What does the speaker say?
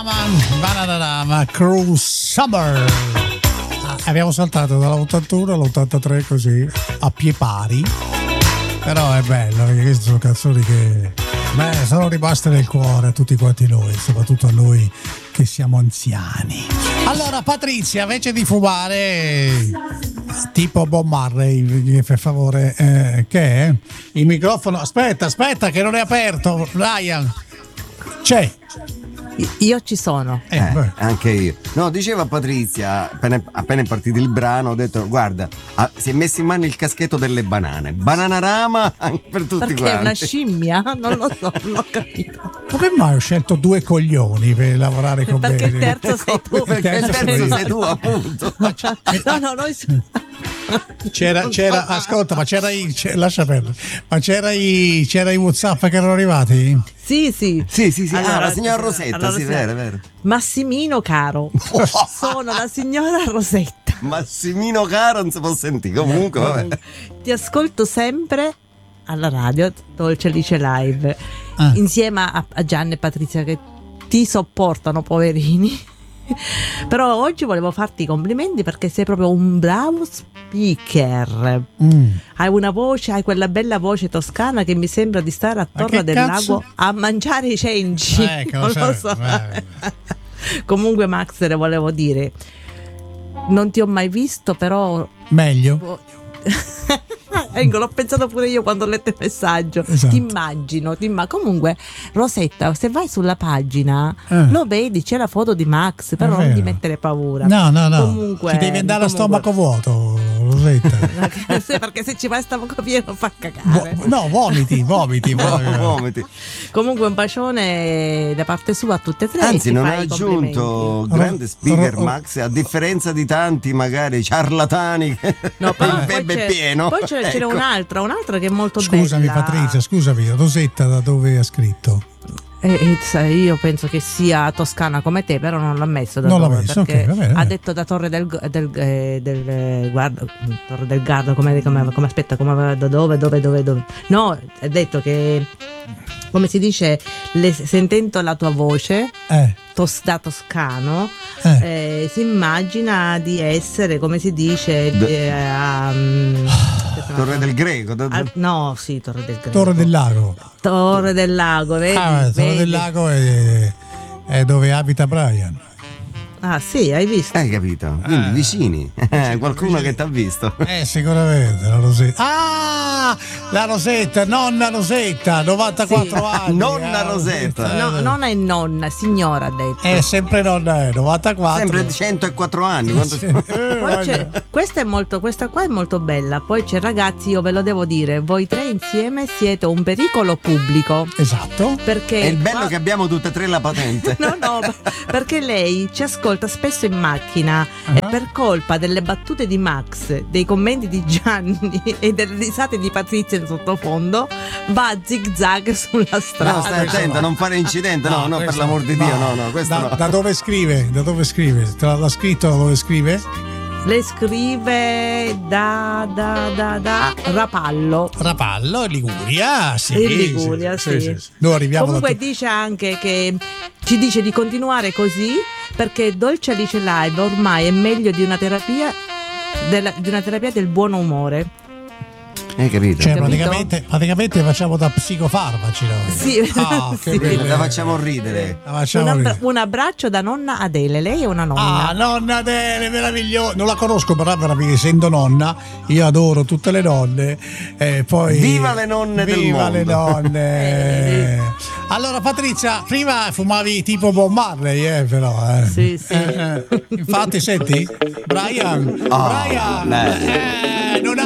Bananarama, Cruel Summer. Abbiamo saltato dall'81 all'83 così a pie pari, però è bello perché queste sono canzoni che sono rimaste nel cuore a tutti quanti noi, soprattutto a noi che siamo anziani. Allora Patrizia, invece di fumare tipo Bob Marley, per favore, che è? Il microfono, aspetta che non è aperto, Ryan, c'è? Io ci sono. Anche io. No, diceva Patrizia, appena è partito il brano, ho detto guarda, si è messo in mano il caschetto delle banane. Bananarama per tutti perché quanti. Perché è una scimmia? Non lo so, non ho capito. Come mai ho scelto due coglioni per lavorare con me? Perché il terzo sei tu. Perché il terzo sei tu, appunto. No, noi c'era ascolta, ma lascia perdere. Ma c'era i WhatsApp che erano arrivati? Sì. Allora, la signora Rosetta, sì, vero. Massimino caro, sono la signora Rosetta. Massimino caro non si può sentire, comunque vabbè. Ti ascolto sempre alla radio Dolce Alice Live, insieme a Gianni e Patrizia che ti sopportano, poverini. Però oggi volevo farti i complimenti perché sei proprio un bravo speaker. Hai una voce, hai quella bella voce toscana che mi sembra di stare a Torre del Lago a mangiare i cenci. Non lo so. Comunque Max, le volevo dire, non ti ho mai visto, però meglio. L'ho pensato pure io quando ho letto il messaggio. Esatto. Ti immagino. Comunque Rosetta, se vai sulla pagina lo vedi, c'è la foto di Max, però non ti mettere paura. No. Comunque, ti devi andare a stomaco vuoto, Rosetta. Sì, perché se ci vai a stomaco pieno fa cagare. Vomiti. Comunque un bacione da parte sua a tutte e tre. Anzi, non ha aggiunto grande speaker Max, a differenza di tanti magari ciarlatani. No, però il web è pieno. Poi c'era un'altra che è molto scusami, bella. Patrizia, Rosetta da dove ha scritto? Io penso che sia toscana come te, però non l'ha messo da non dove, l'ha messo, perché okay, va bene. Ha detto da Torre del Guarda, Torre del Garda, come aspetta, come da dove? No, ha detto che, come si dice, sentendo la tua voce da toscano, si immagina di essere, come si dice, Torre del Greco. No, sì, Torre del Greco. Torre del Lago. Torre del Lago, vedi? Torre del Lago è dove abita Brian. Ah sì, hai visto? Hai capito? Quindi vicini. Qualcuno che ti ha visto. Sicuramente la Rosetta. La Rosetta, nonna Rosetta, 94 anni. Nonna Rosetta. No, nonna è nonna, signora ha detto. Sempre nonna, 94. Sempre 104 anni. Poi questa qua è molto bella. Poi c'è, ragazzi, io ve lo devo dire, voi tre insieme siete un pericolo pubblico. Esatto. Perché è il bello che abbiamo tutte e tre la patente. No, perché lei ci ascolta spesso in macchina e per colpa delle battute di Max, dei commenti di Gianni e delle risate di Patrizia in sottofondo, va a zig zag sulla strada. No, stai attenta, non fare incidente, no, per l'amor di Dio, no, questo no. Da dove scrive? Te l'ha scritto da dove scrive? Le scrive da Rapallo, Liguria, sì. In Liguria, sì. Noi arriviamo. Comunque dice anche che ci dice di continuare così perché Dolce Alice Live ormai è meglio di una terapia del buon umore. Hai capito? Cioè, praticamente facciamo da psicofarmaci noi. Sì, che bello. La facciamo ridere. Un abbraccio da nonna Adele. Lei è una nonna. Nonna Adele, meravigliosa. Non la conosco, però essendo nonna, io adoro tutte le nonne. Poi viva le nonne del mondo. Viva le nonne. Allora, Patrizia, prima fumavi tipo Bob Marley, però. Sì. Infatti, senti, Brian.